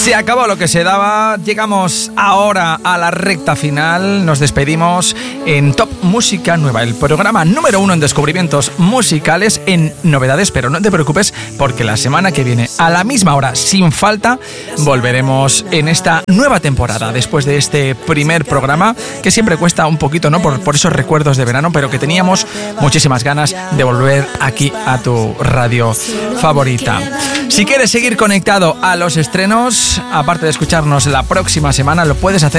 Se acabó lo que se daba, llegamos ahora a la recta final, nos despedimos en Top Música Nueva, el programa número 1 en descubrimientos musicales, en novedades, pero no te preocupes porque la semana que viene, a la misma hora, sin falta, volveremos en esta nueva temporada, después de este primer programa, que siempre cuesta un poquito, ¿no? Por esos recuerdos de verano, pero que teníamos muchísimas ganas de volver aquí a tu radio favorita. Si quieres seguir conectado a los estrenos, aparte de escucharnos la próxima semana, lo puedes hacer